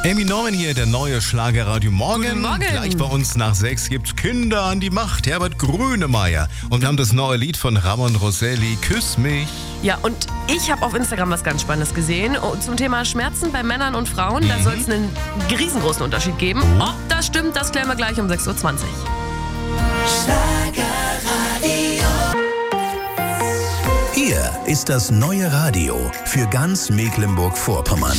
Amy Norman hier, der neue Schlagerradio Morgen. Guten Morgen. Gleich bei uns nach 6 gibt's Kinder an die Macht, Herbert Grönemeyer. Und wir haben das neue Lied von Ramon Rosselli, Küss mich. Ja, und ich habe auf Instagram was ganz Spannendes gesehen zum Thema Schmerzen bei Männern und Frauen. Da soll es einen riesengroßen Unterschied geben. Ob das stimmt, das klären wir gleich um 6.20 Uhr. Hier ist das neue Radio für ganz Mecklenburg-Vorpommern.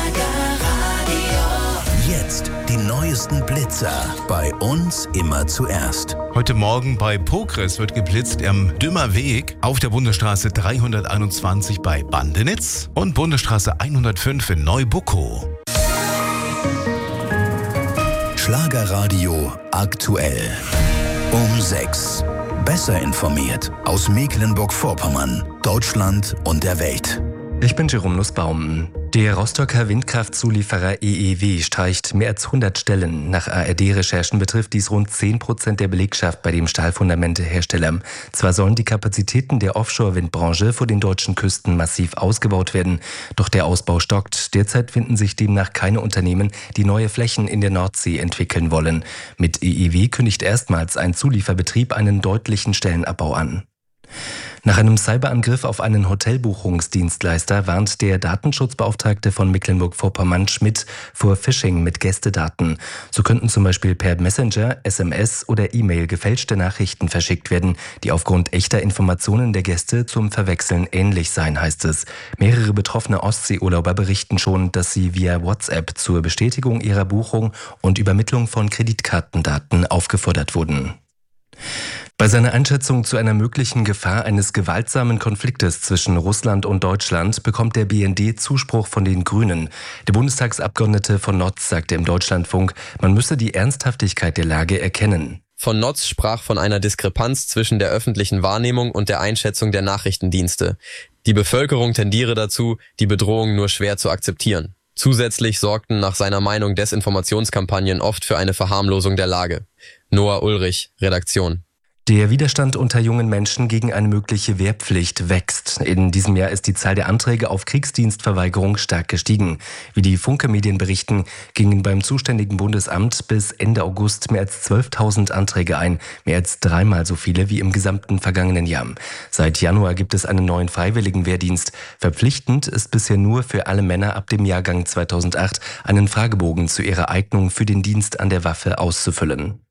Jetzt die neuesten Blitzer. Bei uns immer zuerst. Heute Morgen bei Pokres wird geblitzt am Dümmer Weg auf der Bundesstraße 321 bei Bandenitz und Bundesstraße 105 in Neubuckow. Schlagerradio aktuell. Um 6. Besser informiert aus Mecklenburg-Vorpommern, Deutschland und der Welt. Ich bin Jerome Nussbaum. Der Rostocker Windkraftzulieferer EEW streicht mehr als 100 Stellen. Nach ARD-Recherchen betrifft dies rund 10% der Belegschaft bei dem Stahlfundamentehersteller. Zwar sollen die Kapazitäten der Offshore-Windbranche vor den deutschen Küsten massiv ausgebaut werden, doch der Ausbau stockt. Derzeit finden sich demnach keine Unternehmen, die neue Flächen in der Nordsee entwickeln wollen. Mit EEW kündigt erstmals ein Zulieferbetrieb einen deutlichen Stellenabbau an. Nach einem Cyberangriff auf einen Hotelbuchungsdienstleister warnt der Datenschutzbeauftragte von Mecklenburg-Vorpommern Schmidt vor Phishing mit Gästedaten. So könnten zum Beispiel per Messenger, SMS oder E-Mail gefälschte Nachrichten verschickt werden, die aufgrund echter Informationen der Gäste zum Verwechseln ähnlich seien, heißt es. Mehrere betroffene Ostseeurlauber berichten schon, dass sie via WhatsApp zur Bestätigung ihrer Buchung und Übermittlung von Kreditkartendaten aufgefordert wurden. Bei seiner Einschätzung zu einer möglichen Gefahr eines gewaltsamen Konfliktes zwischen Russland und Deutschland bekommt der BND Zuspruch von den Grünen. Der Bundestagsabgeordnete von Notz sagte im Deutschlandfunk, man müsse die Ernsthaftigkeit der Lage erkennen. Von Notz sprach von einer Diskrepanz zwischen der öffentlichen Wahrnehmung und der Einschätzung der Nachrichtendienste. Die Bevölkerung tendiere dazu, die Bedrohung nur schwer zu akzeptieren. Zusätzlich sorgten nach seiner Meinung Desinformationskampagnen oft für eine Verharmlosung der Lage. Noah Ulrich, Redaktion. Der Widerstand unter jungen Menschen gegen eine mögliche Wehrpflicht wächst. In diesem Jahr ist die Zahl der Anträge auf Kriegsdienstverweigerung stark gestiegen. Wie die Funke-Medien berichten, gingen beim zuständigen Bundesamt bis Ende August mehr als 12.000 Anträge ein, mehr als dreimal so viele wie im gesamten vergangenen Jahr. Seit Januar gibt es einen neuen freiwilligen Wehrdienst. Verpflichtend ist bisher nur für alle Männer ab dem Jahrgang 2008, einen Fragebogen zu ihrer Eignung für den Dienst an der Waffe auszufüllen.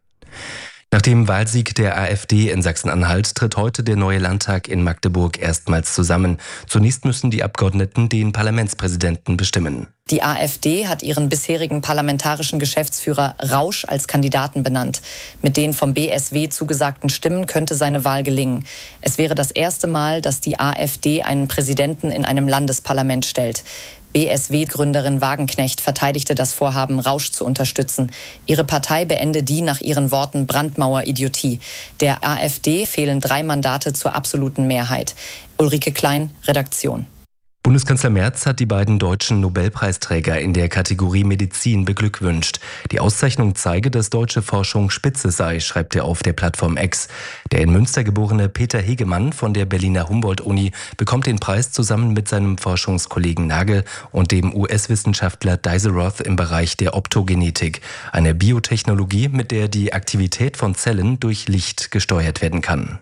Nach dem Wahlsieg der AfD in Sachsen-Anhalt tritt heute der neue Landtag in Magdeburg erstmals zusammen. Zunächst müssen die Abgeordneten den Parlamentspräsidenten bestimmen. Die AfD hat ihren bisherigen parlamentarischen Geschäftsführer Rausch als Kandidaten benannt. Mit den vom BSW zugesagten Stimmen könnte seine Wahl gelingen. Es wäre das erste Mal, dass die AfD einen Präsidenten in einem Landesparlament stellt. BSW-Gründerin Wagenknecht verteidigte das Vorhaben, Rausch zu unterstützen. Ihre Partei beende die nach ihren Worten Brandmauer-Idiotie. Der AfD fehlen 3 Mandate zur absoluten Mehrheit. Ulrike Klein, Redaktion. Bundeskanzler Merz hat die beiden deutschen Nobelpreisträger in der Kategorie Medizin beglückwünscht. Die Auszeichnung zeige, dass deutsche Forschung Spitze sei, schreibt er auf der Plattform X. Der in Münster geborene Peter Hegemann von der Berliner Humboldt-Uni bekommt den Preis zusammen mit seinem Forschungskollegen Nagel und dem US-Wissenschaftler Dizeroth im Bereich der Optogenetik, eine Biotechnologie, mit der die Aktivität von Zellen durch Licht gesteuert werden kann.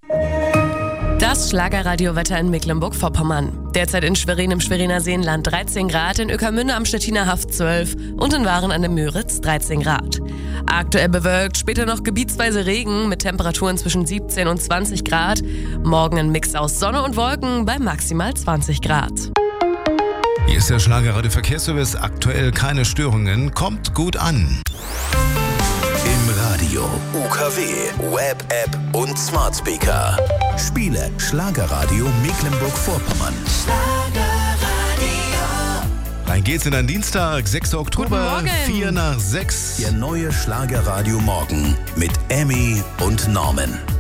Das Schlagerradiowetter in Mecklenburg-Vorpommern. Derzeit in Schwerin im Schweriner Seenland 13 Grad, in Ueckermünde am Stettiner Haff 12 und in Waren an der Müritz 13 Grad. Aktuell bewölkt, später noch gebietsweise Regen mit Temperaturen zwischen 17 und 20 Grad. Morgen ein Mix aus Sonne und Wolken bei maximal 20 Grad. Hier ist der Schlagerradio Verkehrsservice. Aktuell keine Störungen. Kommt gut an. Im Radio, UKW, Web-App und Smart Speaker. Spiele Schlagerradio Mecklenburg-Vorpommern. Rein geht's in den Dienstag, 6. Oktober, Guten Morgen. 4 nach 6. Der neue Schlagerradio Morgen mit Emmy und Norman.